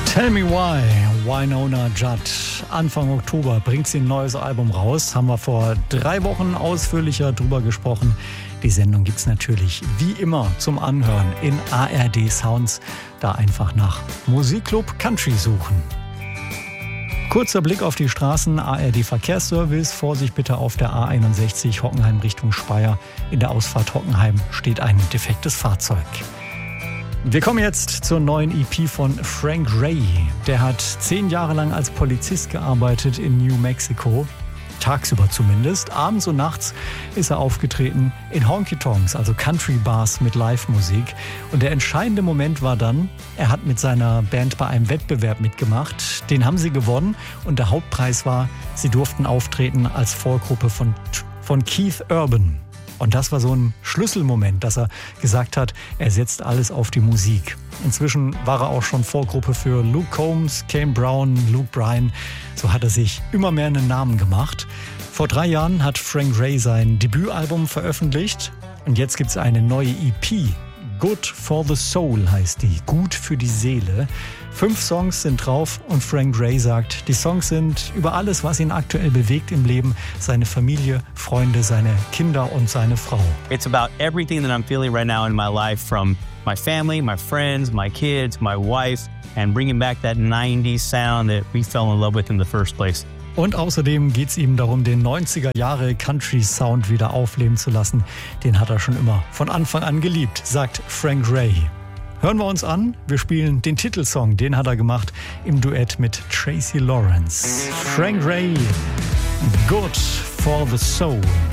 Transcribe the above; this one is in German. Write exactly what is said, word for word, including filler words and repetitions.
Tell Me Why, Wynonna Judd. Anfang Oktober bringt sie ein neues Album raus. Haben wir vor drei Wochen ausführlicher drüber gesprochen. Die Sendung gibt's natürlich wie immer zum Anhören in A R D Sounds. Da einfach nach Musikclub Country suchen. Kurzer Blick auf die Straßen, A R D Verkehrsservice. Vorsicht bitte auf der A einundsechzig Hockenheim Richtung Speyer. In der Ausfahrt Hockenheim steht ein defektes Fahrzeug. Wir kommen jetzt zur neuen E P von Frank Ray. Der hat zehn Jahre lang als Polizist gearbeitet in New Mexico. Tagsüber zumindest. Abends und nachts ist er aufgetreten in Honky-Tonks, also Country-Bars mit Live-Musik. Und der entscheidende Moment war dann, er hat mit seiner Band bei einem Wettbewerb mitgemacht. Den haben sie gewonnen und der Hauptpreis war, sie durften auftreten als Vorgruppe von, von Keith Urban. Und das war so ein Schlüsselmoment, dass er gesagt hat, er setzt alles auf die Musik. Inzwischen war er auch schon Vorgruppe für Luke Combs, Kane Brown, Luke Bryan. So hat er sich immer mehr einen Namen gemacht. Vor drei Jahren hat Frank Ray sein Debütalbum veröffentlicht. Und jetzt gibt es eine neue E P. Good for the Soul heißt die. Gut für die Seele. Fünf Songs sind drauf und Frank Ray sagt, die Songs sind über alles, was ihn aktuell bewegt im Leben. Seine Familie, Freunde, seine Kinder und seine Frau. It's about everything that I'm feeling right now in my life, from my family, my friends, my kids, my wife, and bringing back that nineties sound that we fell in love with in the first place. Und außerdem geht es ihm darum, den neunziger Jahre Country-Sound wieder aufleben zu lassen. Den hat er schon immer von Anfang an geliebt, sagt Frank Ray. Hören wir uns an, wir spielen den Titelsong, den hat er gemacht im Duett mit Tracy Lawrence. Frank Ray, Good for the Soul.